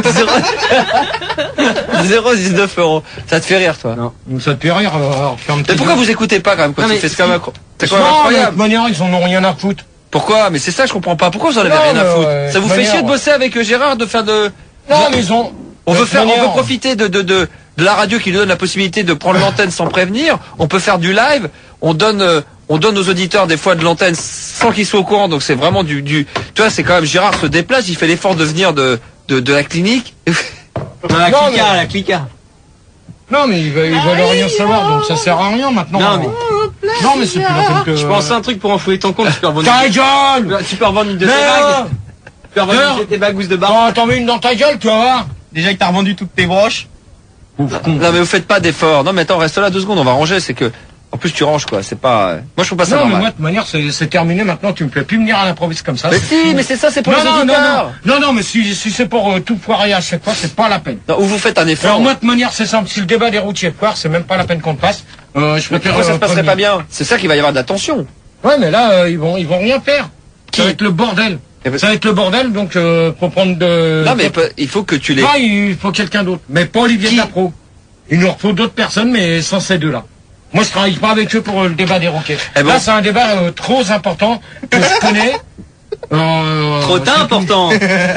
0,19 €. Ça te fait rire, toi? Non, ça te fait rire. Mais pourquoi vous écoutez pas, quand même, quand tu fais ce comme c'est quand même incroyable. De manière, ils en ont rien à foutre. Pourquoi? Mais c'est ça, je comprends pas. Pourquoi vous en avez rien à foutre? Ça vous fait chier de bosser avec Gérard, de faire de... Non, mais ils ont... On veut profiter de la radio qui nous donne la possibilité de prendre l'antenne sans prévenir. On peut faire du live. On donne aux auditeurs des fois de l'antenne sans qu'ils soient au courant. Donc c'est vraiment tu vois, c'est quand même Gérard se déplace, il fait l'effort de venir de la clinique. La clica. Non, mais ils veulent rien savoir, donc ça sert à rien maintenant. Non, mais c'est plus la peine que... Je pense à un truc pour enfouler ton compte. Tu peux revendre une de tes bagues. Tu peux revendre une de tes bagues de barre. T'en mets une dans ta gueule, tu vas voir. Déjà que t'as revendu toutes tes broches. Non, mais vous faites pas d'efforts. Non, mais attends, reste là 2 secondes, on va ranger. C'est que, en plus, tu ranges, quoi. C'est pas... Moi, je trouve pas ça normal. Non, mais moi, de toute manière, c'est terminé maintenant. Tu me fais plus venir à l'improviste comme ça. Mais si, mais c'est ça, c'est pour les auditeurs. Non, mais si c'est pour tout foirer à chaque fois, c'est pas la peine. Non, ou vous faites un effort. Alors, moi, de toute manière, c'est simple. Si le débat des routiers foire, c'est même pas la peine qu'on le fasse. Je préfère... Pourquoi ça se passerait pas bien? C'est ça qu'il va y avoir de la tension. Ouais, mais là, ils vont rien faire. Ça va être le bordel. Ça va être le bordel, donc faut prendre de... Non, mais il faut que tu les... Non, il faut quelqu'un d'autre. Mais pas Olivier Dapro. Il nous faut d'autres personnes, mais sans ces deux-là. Moi, je travaille pas avec eux pour le débat des roquets. Là, c'est un débat trop important que je connais. Trop important.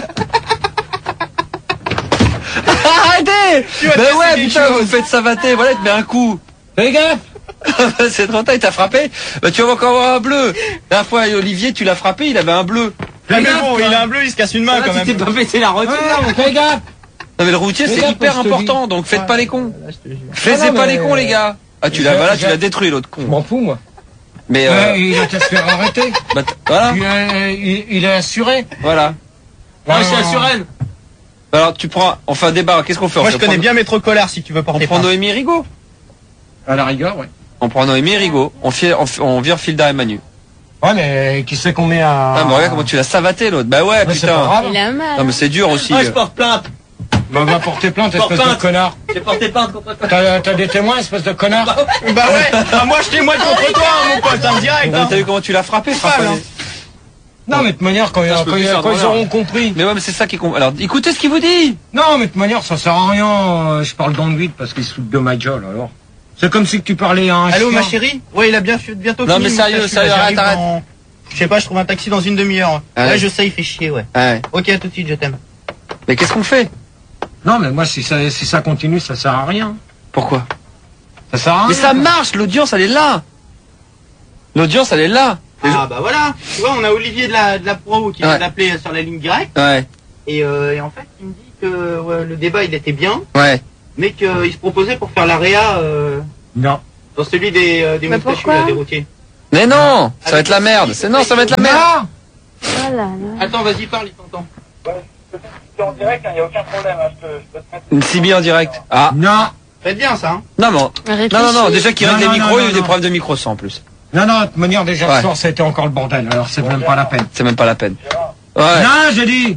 Arrêtez! Mais ouais, putain, vous faites savater. Voilà, il te met un coup. Fais gaffe! C'est trop tard, il t'a frappé. Bah, tu vas encore avoir un bleu. La fois, Olivier, tu l'as frappé, il avait un bleu. Mais bon, il a un bleu, il se casse une main quand même. Tu t'es pas pété la routière. Fais gaffe! Non, mais le routier, c'est hyper important, donc faites pas les cons. Faites pas les cons, les gars. Ah, tu l'as détruit, l'autre con. Je m'en fous, moi. Mais il a qu'à se faire arrêter. Bah, voilà. Il est assuré. Voilà. Moi, je suis assuré. Alors, on fait un débat. Qu'est-ce qu'on fait? Moi, je connais bien Maître Collard, si tu veux porter. On prend Noémie Rigaud. À la rigueur, ouais. On prend Noémie Rigaud. On vire Filda et Manu. Ouais, mais qui c'est qu'on met à... Ah, mais regarde comment tu l'as savaté, l'autre. Bah ouais, putain. Il a mal. Non, mais c'est dur aussi. Moi, je porte plainte. Bah, va porter plainte, espèce de connard. J'ai porté plainte contre toi. T'as des témoins, espèce de connard? Bah ouais. Bah, moi, je témoigne contre toi, mon pote, en direct. T'as vu comment tu l'as frappé, Non, mais de toute manière, quand ils auront compris. Mais ouais, mais c'est ça qui est... Alors, écoutez ce qu'il vous dit. Non, mais de toute manière, ça sert à rien. Je parle dans le vide parce qu'ils se foutent de ma gueule, alors. C'est comme si tu parlais à un Allô, ma chérie? Ouais, il a bientôt fini. Non, mais sérieux, arrête. Je sais pas, je trouve un taxi dans une demi-heure. Ouais, je sais, il fait chier, ouais. Ok, à tout de suite, je t'aime. Mais qu'est-ce qu'on fait? Non, mais moi, si ça continue, ça sert à rien. Pourquoi? Ça sert à rien. Mais ça marche, l'audience, elle est là. L'audience, elle est là. Ah, bah voilà. Tu vois, on a Olivier de la Pro qui vient d'appeler sur la ligne directe. Ouais. Et en fait, il me dit que le débat, il était bien. Ouais. Mais qu'il se proposait pour faire l'AREA. Non. Dans celui des moustachus, des routiers. Mais non, ça va être la merde. Ça va être la merde. Voilà. Attends, vas-y, parle, il t'entend. En direct, il n'y a aucun problème. Je peux te mettre... Une CB en direct. Ah. Non. Faites bien ça. Hein. Non. Déjà qu'il règle les micros, il y a eu des problèmes de micro ça en plus. Non, de toute manière, déjà ce soir, ça a été encore le bordel. Alors, c'est même pas la peine. C'est même pas la peine. Ouais. Non, j'ai dit.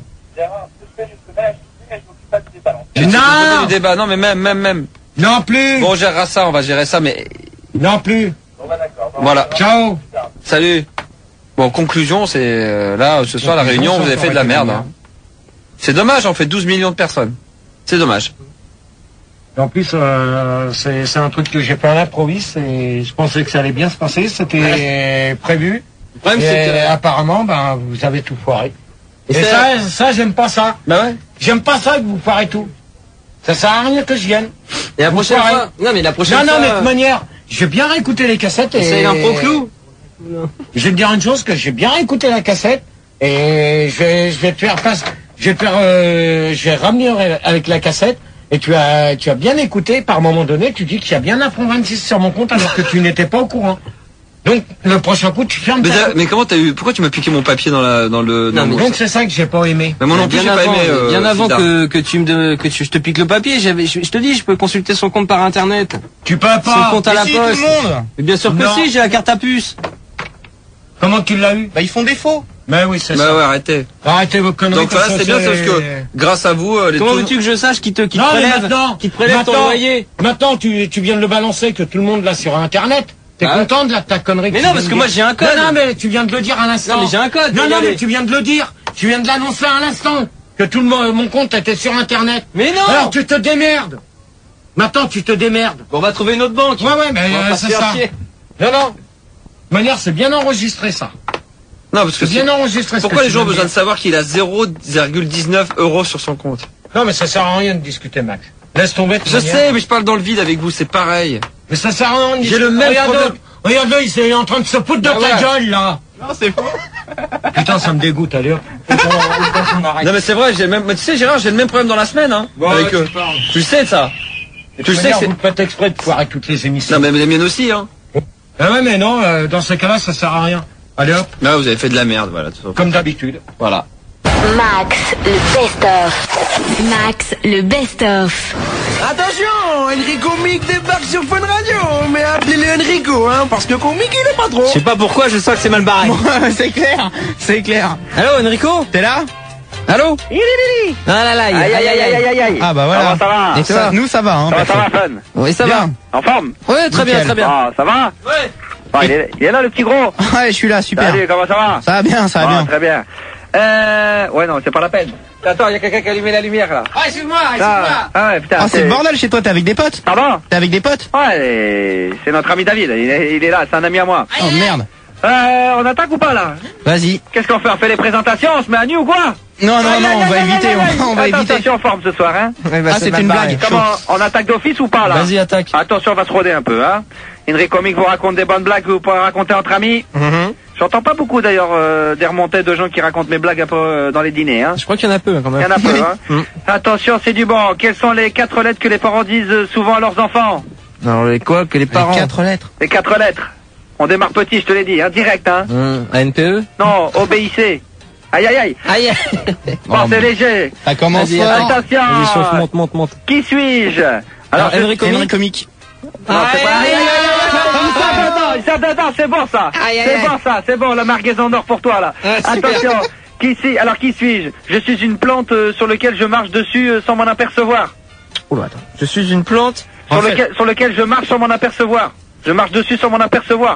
Non. Du débat. Non, mais même. Non plus. Bon, on gérera ça, on va gérer ça, mais... Non plus. Voilà. Ciao. Salut. Bon, conclusion, c'est... là, ce soir, la réunion, vous avez fait de la merde. Hein. C'est dommage, on fait 12 millions de personnes. C'est dommage. En plus, c'est un truc que j'ai fait à l'improviste et je pensais que ça allait bien se passer. C'était prévu. Le problème, et apparemment, vous avez tout foiré. Et ça j'aime pas ça. Bah ouais. J'aime pas ça que vous foirez tout. Ça sert à rien que je vienne. Et la prochaine fois. Non, mais la prochaine fois. Non, mais de toute manière, j'ai bien réécouté les cassettes et. C'est un pro clou. Je vais te dire une chose, que j'ai bien réécouté la cassette et je vais te faire face. Je vais ramener avec la cassette et tu as bien écouté. Par moment donné, tu dis qu'il y a bien un franc 26 sur mon compte alors que tu n'étais pas au courant. Donc le prochain coup, tu fermes. Mais comment t'as eu? Pourquoi tu m'as piqué mon papier dans le? Non, mais donc c'est ça que j'ai pas aimé. Mais moi non plus, j'ai pas aimé. Bien avant que je te pique le papier, je te dis, je peux consulter son compte par internet. Tu peux pas. Son compte à la poste. Tout le monde. Mais bien sûr que si, j'ai la carte à puce. Comment tu l'as eu? Bah ils font défaut. Bah oui, c'est ça. Bah ouais, arrêtez. Arrêtez vos conneries. Donc là, c'est bien parce que grâce à vous, comment veux-tu que je sache qui te prélève ton loyer? Maintenant, tu viens de le balancer que tout le monde l'a sur internet. T'es content de ta connerie? Mais non, parce que moi j'ai un code. Non, mais tu viens de le dire à l'instant. Non, mais j'ai un code. Non, mais tu viens de le dire. Tu viens de l'annoncer à l'instant. Que tout mon compte était sur internet. Mais non! Alors tu te démerdes. Maintenant, tu te démerdes. Bon, on va trouver une autre banque. Ouais, mais c'est ça. Non. De manière, c'est bien enregistré ça. Non, parce que c'est bien enregistré. Pourquoi les gens ont besoin de savoir qu'il a 0,19 € sur son compte? Non, mais ça sert à rien de discuter, Max. Laisse tomber. Je sais, mais je parle dans le vide avec vous, c'est pareil. Mais ça sert à rien de discuter. J'ai le même problème. Regarde-le, il est en train de se foutre de ta gueule, là. Non, c'est faux. Putain, ça me dégoûte, allez hop. Non, mais c'est vrai, tu sais, Gérard, j'ai le même problème dans la semaine, hein. Bon, avec eux. Tu sais ça. Tu sais que vous faites exprès de foirer toutes les émissions. Non, mais les miennes aussi, hein. Ah ouais, mais non, dans ce cas-là, ça sert à rien. Allez hop. Là, vous avez fait de la merde, voilà. Comme d'habitude. Voilà. Max, le best-of. Max, le best-of. Attention, Enrico Mick débarque sur Fun Radio. Mais appelez-le Enrico, hein, parce que Mick, il est pas trop. Je sais pas pourquoi, je sens que c'est mal barré. C'est clair. Allô, Enrico? T'es là? Allô? Ah là là, aïe. Ah bah voilà. Ça va? Et toi? Nous ça va, hein. Ça va, Fun? Oui, ça va. En forme? Ouais, très bien. Ah, ça va? Ouais. Ah, il est là, le petit gros? Ouais, je suis là, super. Salut, comment ça va? Ça va bien, bien. Très bien. Ouais, non, c'est pas la peine. Attends, il y a quelqu'un qui a allumé la lumière, là. Ah, excuse-moi. Ah ouais, putain. Ah, c'est le bordel chez toi, t'es avec des potes? Pardon? T'es avec des potes? Ouais, c'est notre ami David, il est là, c'est un ami à moi. Oh merde. On attaque ou pas, là? Vas-y. Qu'est-ce qu'on fait? On fait les présentations, on se met à nu ou quoi? Non, on va éviter, on va éviter. Attention, en forme ce soir, hein. Ah, c'est une blague. Comment, on attaque d'office ou pas, là? Vas-y, attaque. Attention, on va se rôder un peu, hein. Enrico Mick vous raconte des bonnes blagues que vous pourrez raconter entre amis. J'entends pas beaucoup d'ailleurs des remontées de gens qui racontent mes blagues un peu dans les dîners. Hein. Je crois qu'il y en a peu quand même. Il y en a peu. Hein. Attention, c'est du bon. Quelles sont les 4 lettres que les parents disent souvent à leurs enfants? Alors les quoi que les parents? Les 4 lettres. Les 4 lettres. On démarre petit, je te l'ai dit, hein, direct. Hein. ANPE? Non, obéissez. Aïe. Bon, c'est léger. Ça commence fort. Attention. Monte. Qui suis-je? Alors, Enrico Mick. Non, c'est pas... Attends, c'est bon ça. C'est bon, la margaison d'or pour toi là. Attention, qui suis-je? Je suis une plante sur laquelle je marche dessus sans m'en apercevoir. Oula, attends. Je suis une plante sur lequel je marche sans m'en apercevoir. Je marche dessus sans m'en apercevoir.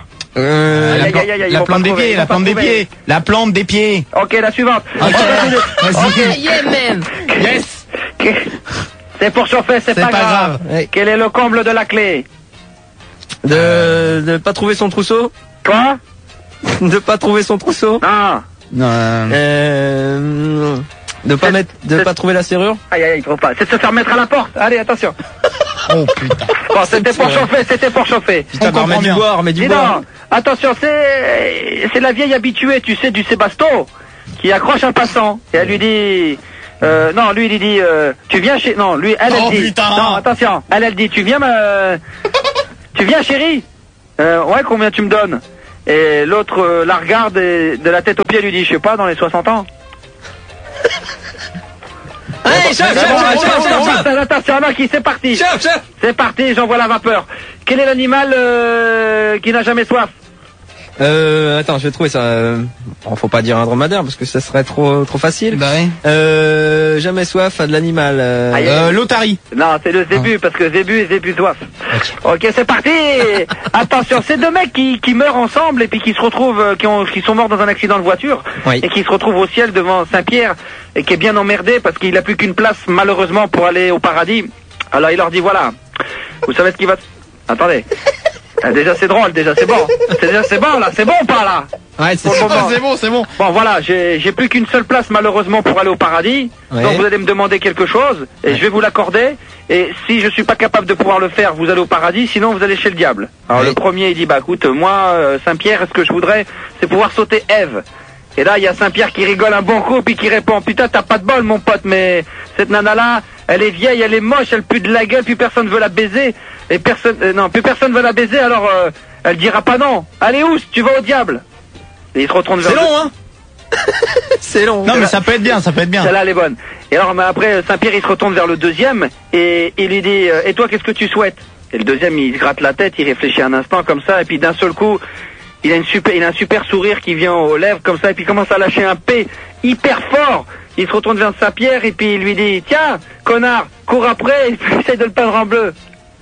La plante des pieds, la plante des pieds. Ok, la suivante. Vas-y. Yeah, man. Yes. C'est pour chauffer, c'est pas grave. Quel est le comble de la clé? De pas trouver son trousseau? Quoi? De pas trouver son trousseau? Non. De pas trouver la serrure? Aïe, il trouve pas. C'est de se faire mettre à la porte. Allez, attention. Oh putain. Bon, c'était pour chauffer. Putain, mais remets du boire, Non, attention, c'est la vieille habituée, tu sais, du Sébasto, qui accroche un passant. Et elle lui dit... non, lui il dit tu viens chez... Non, lui, elle dit... Putain. Non, attention, elle dit tu viens chérie? Ouais, combien tu me donnes? Et l'autre la regarde et de la tête aux pieds lui dit je sais pas, dans les 60 ans. Allez, chef. Attention, Marquis, c'est parti. Chef. C'est parti, j'envoie la vapeur. Quel est l'animal qui n'a jamais soif? Attends, je vais trouver ça. Faut pas dire un dromadaire parce que ça serait trop facile. Bah oui. Jamais soif à de l'animal. L'otarie. Non, c'est le zébu, parce que zébu et zébu soif. Ok, c'est parti. Attention, c'est deux mecs qui meurent ensemble et puis qui se retrouvent, qui sont morts dans un accident de voiture et qui se retrouvent au ciel devant Saint-Pierre et qui est bien emmerdé parce qu'il a plus qu'une place malheureusement pour aller au paradis. Alors il leur dit voilà, vous savez ce qui va... Attendez. Déjà c'est drôle, c'est bon. C'est bon là, c'est bon ou pas là? Ouais, c'est bon. Bon voilà, j'ai plus qu'une seule place malheureusement pour aller au paradis. Ouais. Donc vous allez me demander quelque chose et je vais vous l'accorder. Et si je suis pas capable de pouvoir le faire, vous allez au paradis, sinon vous allez chez le diable. Alors le premier il dit bah écoute, moi Saint-Pierre, ce que je voudrais c'est pouvoir sauter Ève. Et là il y a Saint-Pierre qui rigole un bon coup puis qui répond putain t'as pas de bol mon pote, mais cette nana là elle est vieille, elle est moche, elle pue de la gueule, puis personne veut la baiser. Et personne plus personne veut la baiser, alors elle dira pas non. Allez où tu vas au diable. Et il se retourne vers. C'est long hein. C'est long. Non mais ça peut être bien. Celle-là elle est bonne. Et alors après Saint-Pierre il se retourne vers le deuxième et il lui dit et toi qu'est-ce que tu souhaites? Et le deuxième il se gratte la tête, il réfléchit un instant comme ça et puis d'un seul coup il a un super sourire qui vient aux lèvres comme ça et puis il commence à lâcher un P hyper fort. Il se retourne vers Saint-Pierre et puis il lui dit tiens connard cours après et puis essaye de le peindre en bleu.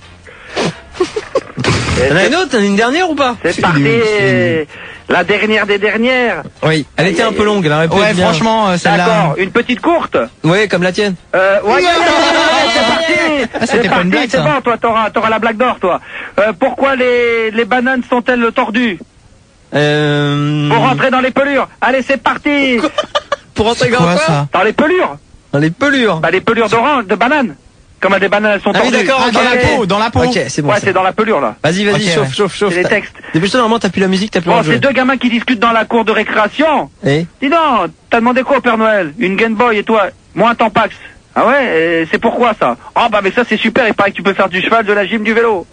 T'en as une autre, une dernière ou pas? C'est parti. La dernière des dernières. Oui, elle était un peu longue, elle aurait pu être bien. Franchement, celle-là. D'accord, une petite courte. Oui, comme la tienne. Ouais, c'est parti. C'était pas une blague, c'est bon, toi, t'auras la blague d'or, toi. Pourquoi les bananes sont-elles tordues? Pour rentrer dans les pelures. Allez, c'est parti. Pour rentrer dans quoi? Dans les pelures. Dans les pelures. Bah les pelures d'orange, de bananes. Comme des bananes, elles sont tordues. Ah oui, d'accord, dans la peau. Ok, c'est bon. Ouais, c'est dans la pelure, là. Vas-y, chauffe. C'est les textes. Dépêche-toi, normalement, t'as plus la musique, t'as plus le jeu. Bon, c'est deux gamins qui discutent dans la cour de récréation. Et dis donc, t'as demandé quoi au Père Noël? Une Game Boy et toi? Moi, un Tampax. Ah ouais, et c'est pourquoi ça? Oh bah mais ça c'est super, il paraît que tu peux faire du cheval, de la gym, du vélo.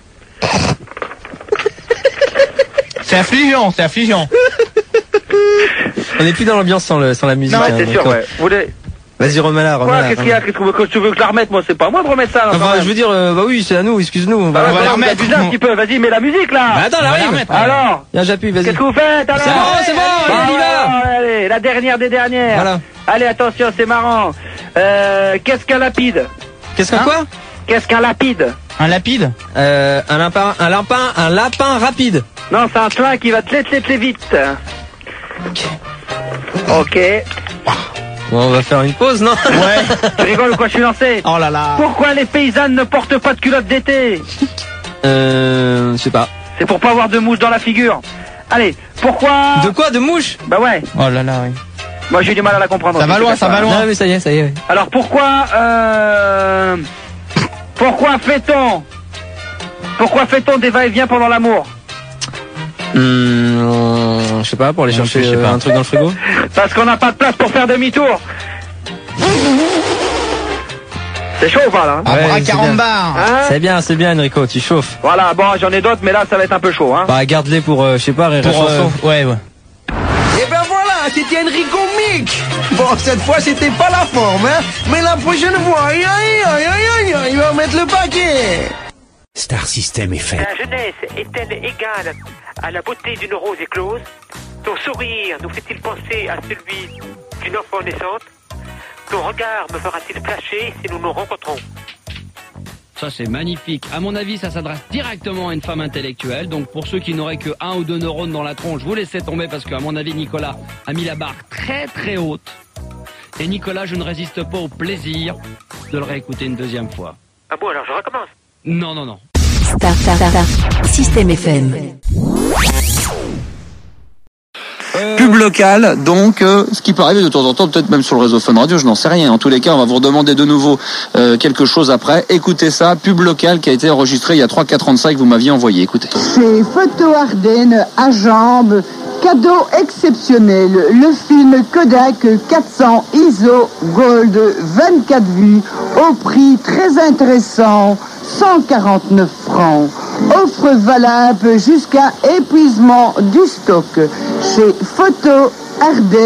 C'est affligeant. On est plus dans l'ambiance sans la musique. Non, c'est sûr, ouais. Vous voulez... Vas-y, remets-la. Qu'est-ce qu'il y a? Qu'est-ce que tu veux que je la remette? Moi, c'est pas à moi de remettre ça. Là, enfin, je veux dire, bah oui, c'est à nous, excuse-nous. On va la remettre un petit peu. Vas-y, mets la musique là. Bah, attends, elle arrive. Alors. Viens, j'appuie, vas-y. Qu'est-ce que vous faites alors? C'est bon, on y va. Allez, la dernière des dernières. Voilà. Allez, attention, c'est marrant. Qu'est-ce qu'un lapide? Qu'est-ce qu'un quoi? Qu'est-ce qu'un lapide? Un lapide? Un lapin rapide. Non, c'est un train qui va très vite. Ok. Bon, on va faire une pause, non? Ouais. Tu rigoles ou quoi, je suis lancé? Oh là là. Pourquoi les paysannes ne portent pas de culotte d'été? Je sais pas. C'est pour pas avoir de mouche dans la figure. Allez, pourquoi... De quoi? De mouche? Bah ouais. Oh là là, oui. Moi j'ai du mal à la comprendre. Ça va loin. Non mais ça y est. Oui. Alors pourquoi fait-on des va-et-vient pendant l'amour? Je sais pas, pour aller chercher un truc dans le frigo. Parce qu'on n'a pas de place pour faire demi-tour. C'est chaud ou pas là? Abracadabra. C'est bien, Enrico, tu chauffes. Voilà, bon j'en ai d'autres mais là ça va être un peu chaud hein. Bah garde-les pour, je sais pas, rire pour chanson. Ouais. Et ben voilà, c'était Enrico Mick. Bon, cette fois c'était pas la forme hein, mais la prochaine fois, il va mettre le paquet. Star System FM. La jeunesse est-elle égale à la beauté d'une rose éclose? Ton sourire nous fait-il penser à celui d'une enfant naissante? Ton regard me fera-t-il flasher si nous nous rencontrons? Ça c'est magnifique. À mon avis, ça s'adresse directement à une femme intellectuelle. Donc pour ceux qui n'auraient que 1 ou 2 neurones dans la tronche, vous laissez tomber parce qu'à mon avis, Nicolas a mis la barre très très haute. Et Nicolas, je ne résiste pas au plaisir de le réécouter une deuxième fois. Ah bon, alors je recommence? Non. Star System FM. Pub locale, donc ce qui peut arriver de temps en temps, peut-être même sur le réseau Fun Radio, je n'en sais rien. En tous les cas, on va vous redemander de nouveau quelque chose après. Écoutez ça, pub locale qui a été enregistrée il y a 3-4 ans de ça et que vous m'aviez envoyé. Écoutez. Chez Photo Ardennes à Jambes, cadeau exceptionnel, le film Kodak 400 ISO Gold 24 vues au prix très intéressant, 149 francs. Offre valable jusqu'à épuisement du stock chez Photo Ardennes.